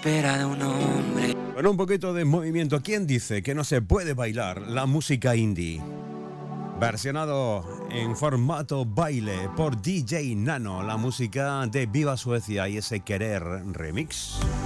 espera de un hombre. Con un poquito de movimiento, ¿quién dice que no se puede bailar la música indie? Versionado en formato baile por DJ Nano, la música de Viva Suecia y ese Querer remix.